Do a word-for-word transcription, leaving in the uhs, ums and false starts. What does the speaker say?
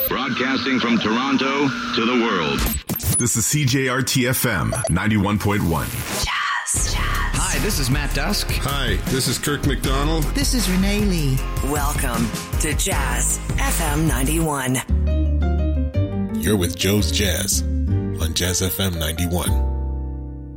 Broadcasting from Toronto to the world. This is C J R T F M ninety-one point one. Jazz, jazz. Hi, this is Matt Dusk. Hi, this is Kirk McDonald. This is Renee Lee. Welcome to Jazz F M ninety-one. You're with Joe's Jazz on Jazz F M ninety-one.